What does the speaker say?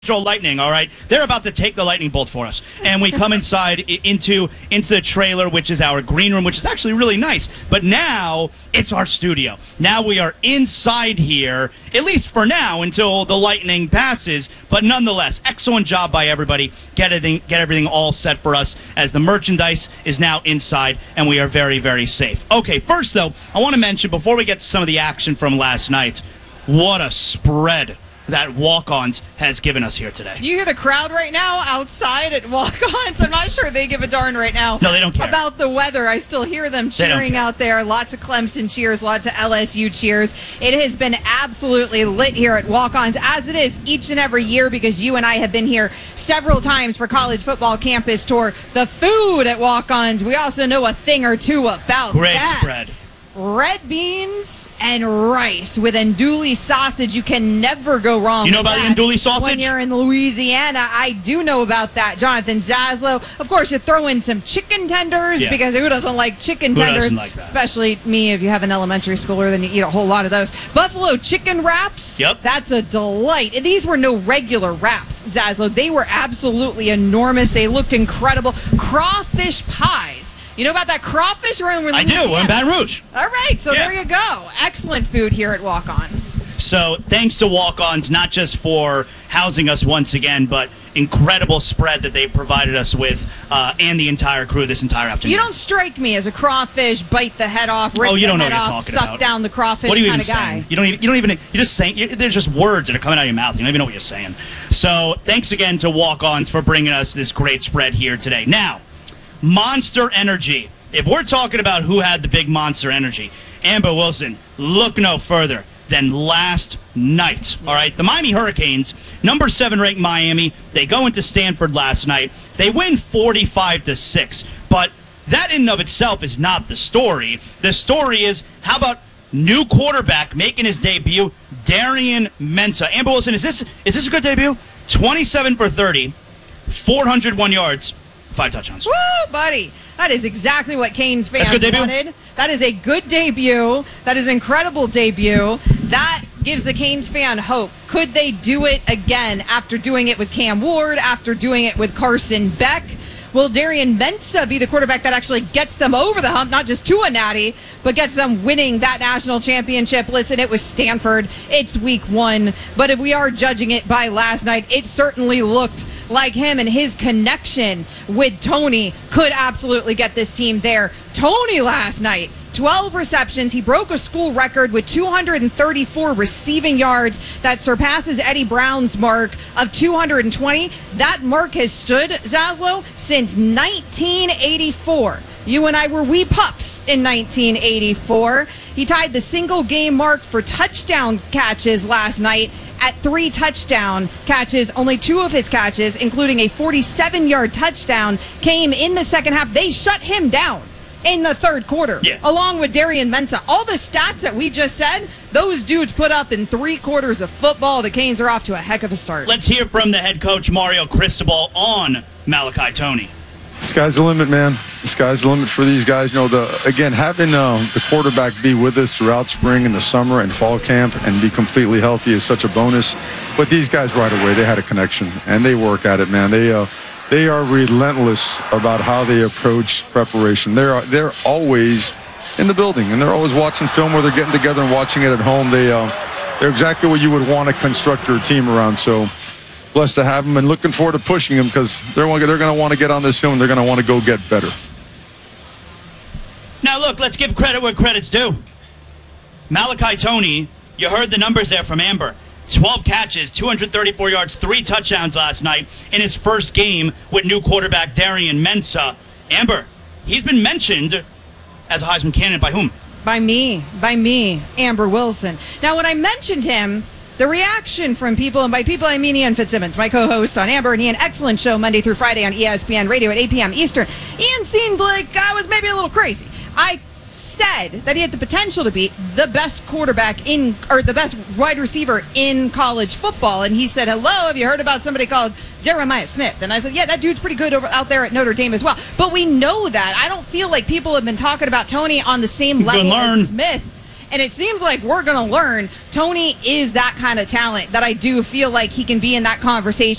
Lightning, all right? They're about to take the lightning bolt for us. And we come inside into the trailer, which is our green room, which is actually really nice. But now it's our studio. Now we are inside here, at least for now, until the lightning passes. But nonetheless, excellent job by everybody. Get everything all set for us as the merchandise is now inside, and we are very, very safe. Okay, first, though, I want to mention, before we get to some of the action from last night, what a spread that Walk-Ons has given us here today. You hear the crowd right now outside at Walk-Ons? I'm not sure they give a darn right now. No, they don't care. About the weather. I still hear them cheering out there. Lots of Clemson cheers, lots of LSU cheers. It has been absolutely lit here at Walk-Ons, as it is each and every year, because you and I have been here several times for College Football Campus Tour. The food at Walk-Ons, we also know a thing or two about Great that. spread. Red beans and rice with andouille sausage. You can never go wrong. You know about the andouille sausage? When you're in Louisiana, I do know about that. Jonathan Zaslow. Of course, you throw in some chicken tenders, because who doesn't like chicken tenders? Like that? Especially me. If you have an elementary schooler, then you eat a whole lot of those. Buffalo chicken wraps. Yep. That's a delight. And these were no regular wraps, Zaslow. They were absolutely enormous. They looked incredible. Crawfish pies. You know about that crawfish? I do. We're in Baton Rouge. All right, so there you go. Excellent food here at Walk-Ons. So thanks to Walk-Ons, not just for housing us once again, but incredible spread that they provided us with, and the entire crew this entire afternoon. You don't strike me as a crawfish, bite the head off, rip you don't the know head what you're off, talking suck about. down the crawfish what are you kind even of guy. saying? You don't even. You're just saying. There's just words that are coming out of your mouth. You don't even know what you're saying. So thanks again to Walk-Ons for bringing us this great spread here today. Now, Monster Energy. If we're talking about who had the big Monster Energy, Amber Wilson, look no further than last night. All right, the Miami Hurricanes, number 7 ranked Miami, they go into Stanford last night. They win 45-6, but that in and of itself is not the story. The story is, how about new quarterback making his debut, Darian Mensah. Amber Wilson, is this a good debut? 27 for 30, 401 yards, 5 touchdowns. Woo, buddy. That is exactly what Canes fans wanted. That is a good debut. That is an incredible debut. That gives the Canes fan hope. Could they do it again after doing it with Cam Ward, after doing it with Carson Beck? Will Darian Mensah be the quarterback that actually gets them over the hump, not just to a natty, but gets them winning that national championship? Listen, it was Stanford. It's week 1. But if we are judging it by last night, it certainly looked like him and his connection with Tony could absolutely get this team there. Tony last night, 12 receptions. He broke a school record with 234 receiving yards. That surpasses Eddie Brown's mark of 220. That mark has stood, Zaslow, since 1984. You and I were wee pups in 1984. He tied the single game mark for touchdown catches last night at 3 touchdown catches. Only 2 of his catches, including a 47-yard touchdown, came in the second half. They shut him down in the third quarter, along with Darian Mensah. All the stats that we just said, those dudes put up in 3 quarters of football. The Canes are off to a heck of a start. Let's hear from the head coach, Mario Cristobal, on Malachi Tony. Sky's the limit, man. The sky's the limit for these guys. You know, having the quarterback be with us throughout spring and the summer and fall camp and be completely healthy is such a bonus. But these guys right away, they had a connection, and they work at it, man. They are relentless about how they approach preparation. They're always in the building, and they're always watching film where they're getting together and watching it at home. They're exactly what you would want to construct your team around. So blessed to have them, and looking forward to pushing them, because they're going to want to get on this film. They're going to want to go get better. Now, look, let's give credit where credit's due. Malachi Tony, you heard the numbers there from Amber. 12 catches, 234 yards, 3 touchdowns last night in his first game with new quarterback Darian Mensah. Amber, he's been mentioned as a Heisman candidate by whom? By me, Amber Wilson. Now, when I mentioned him, the reaction from people, and by people I mean Ian Fitzsimmons, my co-host on Amber and Ian, excellent show Monday through Friday on ESPN Radio at 8 p.m. Eastern. Ian seemed like I was maybe a little crazy. I said that he had the potential to be the best quarterback the best wide receiver in college football. And he said, hello, have you heard about somebody called Jeremiah Smith? And I said, yeah, that dude's pretty good out there at Notre Dame as well. But we know that. I don't feel like people have been talking about Tony on the same level as Smith And it seems like we're going to learn Tony is that kind of talent that I do feel like he can be in that conversation